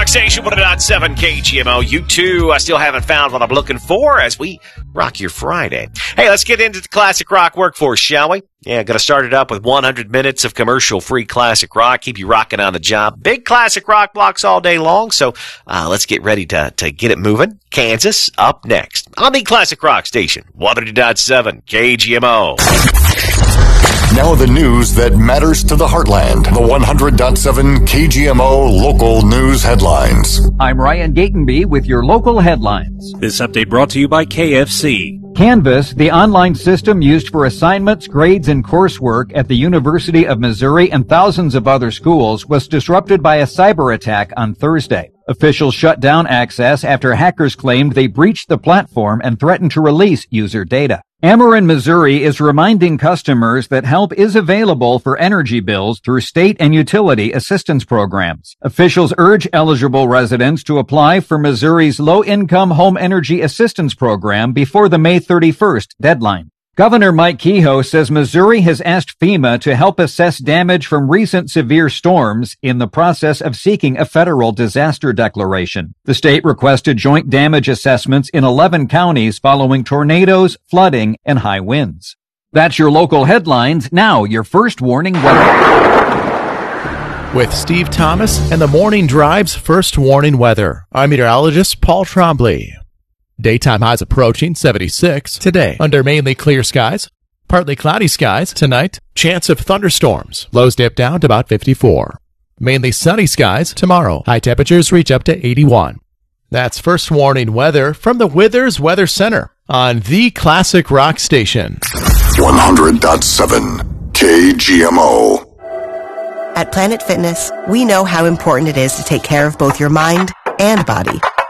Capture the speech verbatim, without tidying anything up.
Rock Station one oh nine point seven K G M O. You too. I still haven't found what I'm looking for as we rock your Friday. Hey, let's get into the classic rock workforce, shall we? Yeah, going to start it up with one hundred minutes of commercial-free classic rock. Keep you rocking on the job. Big classic rock blocks all day long, so uh, let's get ready to, to get it moving. Kansas up next on the Classic Rock Station, one oh nine point seven K G M O. Now the news that matters to the heartland. The one hundred point seven K G M O local news headlines. I'm Ryan Gatenby with your local headlines. This update brought to you by K F C. Canvas, the online system used for assignments, grades, and coursework at the University of Missouri and thousands of other schools, was disrupted by a cyber attack on Thursday. Officials shut down access after hackers claimed they breached the platform and threatened to release user data. Ameren, Missouri is reminding customers that help is available for energy bills through state and utility assistance programs. Officials urge eligible residents to apply for Missouri's low-income home energy assistance program before the May thirty-first deadline. Governor Mike Kehoe says Missouri has asked FEMA to help assess damage from recent severe storms in the process of seeking a federal disaster declaration. The state requested joint damage assessments in eleven counties following tornadoes, flooding, and high winds. That's your local headlines. Now, your first warning weather. With Steve Thomas and the Morning Drive's first warning weather, I'm meteorologist Paul Trombley. Daytime highs approaching seventy-six today under mainly clear skies. Partly cloudy skies tonight. Chance of thunderstorms. Lows dip down to about fifty-four. Mainly sunny skies tomorrow. High temperatures reach up to eighty-one. That's first warning weather from the Withers Weather Center on the Classic Rock Station. one hundred point seven K G M O. At Planet Fitness, we know how important it is to take care of both your mind and body.